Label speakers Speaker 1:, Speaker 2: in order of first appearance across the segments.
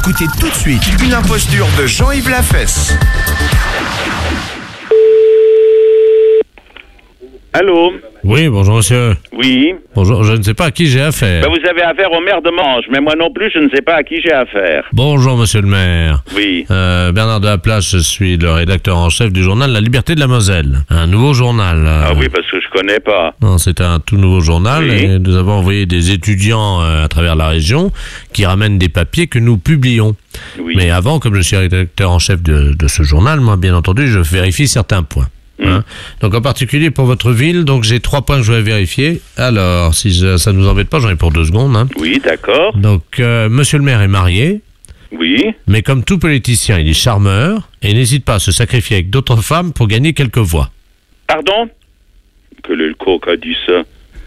Speaker 1: Écoutez tout de suite une imposture de Jean-Yves Lafesse.
Speaker 2: Allô?
Speaker 3: Oui, bonjour monsieur.
Speaker 2: Oui.
Speaker 3: Bonjour, je ne sais pas à qui j'ai affaire.
Speaker 2: Ben, vous avez affaire au maire de Manche, mais moi non plus, je ne sais pas à qui j'ai affaire.
Speaker 3: Bonjour monsieur le maire.
Speaker 2: Oui.
Speaker 3: Bernard de la Place, je suis le rédacteur en chef du journal La Liberté de la Moselle. Un nouveau journal.
Speaker 2: Ah oui, parce que je connais pas.
Speaker 3: Non, c'est un tout nouveau journal
Speaker 2: Oui.
Speaker 3: et nous avons envoyé des étudiants à travers la région qui ramènent des papiers que nous publions.
Speaker 2: Oui.
Speaker 3: Mais avant, comme je suis rédacteur en chef de ce journal, moi bien entendu, je vérifie certains points. Hein. Donc en particulier pour votre ville, donc j'ai 3 points que je vais vérifier. Alors, si ça ne nous embête pas, j'en ai pour 2 secondes. Hein.
Speaker 2: Oui, d'accord.
Speaker 3: Donc, monsieur le maire est marié,
Speaker 2: Oui.
Speaker 3: mais comme tout politicien, il est charmeur et n'hésite pas à se sacrifier avec d'autres femmes pour gagner quelques voix.
Speaker 2: Pardon? Que le coq a dit ça.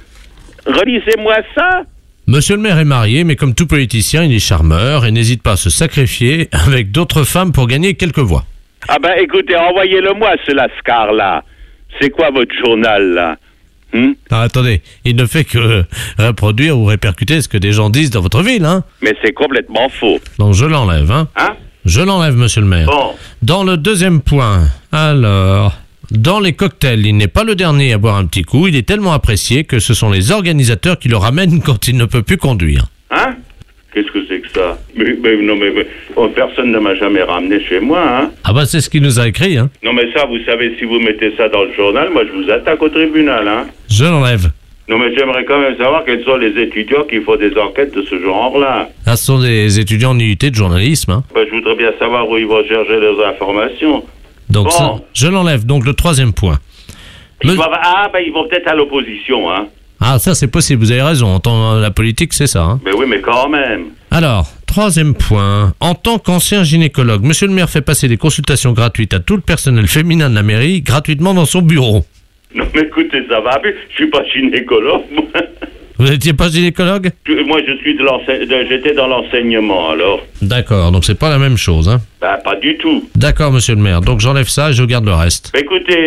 Speaker 2: Relisez-moi ça?
Speaker 3: Monsieur le maire est marié, mais comme tout politicien, il est charmeur et n'hésite pas à se sacrifier avec d'autres femmes pour gagner quelques voix.
Speaker 2: Ah ben écoutez, envoyez-le-moi ce lascar-là. C'est quoi votre journal, là?
Speaker 3: Ah, attendez, il ne fait que reproduire ou répercuter ce que des gens disent dans votre ville, hein.
Speaker 2: Mais c'est complètement faux.
Speaker 3: Donc je l'enlève, hein.
Speaker 2: Hein?
Speaker 3: Je l'enlève, monsieur le maire.
Speaker 2: Bon.
Speaker 3: Dans le deuxième point, alors, dans les cocktails, il n'est pas le dernier à boire un petit coup, il est tellement apprécié que ce sont les organisateurs qui le ramènent quand il ne peut plus conduire.
Speaker 2: Hein? Qu'est-ce que c'est que ça? Mais personne ne m'a jamais ramené chez moi, hein?
Speaker 3: Ah bah c'est ce qu'il nous a écrit, hein.
Speaker 2: Non mais ça, vous savez, si vous mettez ça dans le journal, moi je vous attaque au tribunal, hein?
Speaker 3: Je l'enlève.
Speaker 2: Non mais j'aimerais quand même savoir quels sont les étudiants qui font des enquêtes de ce genre-là.
Speaker 3: Ah, ce sont des étudiants en unité de journalisme, hein.
Speaker 2: Ben, je voudrais bien savoir où ils vont chercher leurs informations.
Speaker 3: Donc
Speaker 2: Bon.
Speaker 3: ça, je l'enlève. Donc le troisième point.
Speaker 2: Ils vont peut-être à l'opposition, hein?
Speaker 3: Ah, ça c'est possible, vous avez raison. En tant la politique, c'est ça, hein.
Speaker 2: Ben oui, mais quand même.
Speaker 3: Alors, troisième point. En tant qu'ancien gynécologue, monsieur le maire fait passer des consultations gratuites à tout le personnel féminin de la mairie, gratuitement dans son bureau.
Speaker 2: Non mais écoutez, ça va plus. Je suis pas gynécologue, moi.
Speaker 3: Vous n'étiez pas gynécologue?
Speaker 2: Moi, je suis j'étais dans l'enseignement, alors.
Speaker 3: D'accord, donc c'est pas la même chose, hein.
Speaker 2: Ben, pas du tout.
Speaker 3: D'accord, monsieur le maire. Donc j'enlève ça et je garde le reste.
Speaker 2: Écoutez,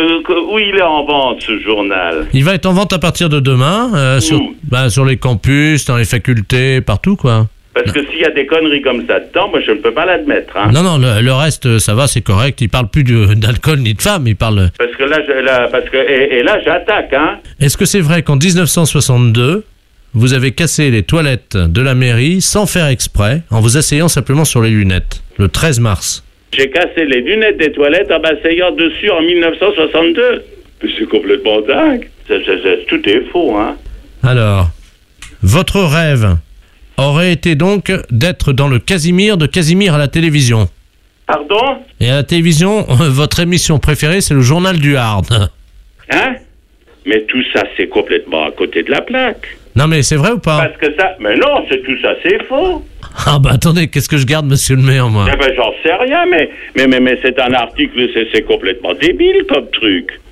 Speaker 2: où il est en vente, ce journal?
Speaker 3: Il va être en vente à partir de demain, sur les campus, dans les facultés, partout, quoi.
Speaker 2: Parce que s'il y a des conneries comme ça dedans, moi, je ne peux pas l'admettre, hein.
Speaker 3: Non, le reste, ça va, c'est correct. Il parle plus d'alcool ni de femmes, il parle...
Speaker 2: Parce que là, là, j'attaque, hein.
Speaker 3: Est-ce que c'est vrai qu'en 1962, vous avez cassé les toilettes de la mairie sans faire exprès, en vous asseyant simplement sur les lunettes, le 13 mars?
Speaker 2: J'ai cassé les lunettes des toilettes en m'asseyant dessus en 1962. Mais c'est complètement dingue. Tout est faux, hein.
Speaker 3: Alors, votre rêve aurait été donc d'être dans le Casimir de Casimir à la télévision.
Speaker 2: Pardon?
Speaker 3: Et à la télévision, votre émission préférée, c'est le journal du Hard.
Speaker 2: Hein? Mais tout ça, c'est complètement à côté de la plaque.
Speaker 3: Non mais c'est vrai ou pas?
Speaker 2: Parce que ça... Mais non, tout ça, c'est faux.
Speaker 3: Ah bah attendez, qu'est-ce que je garde, monsieur le maire, moi?
Speaker 2: Eh ben, j'en sais rien, mais c'est un article, c'est complètement débile comme truc.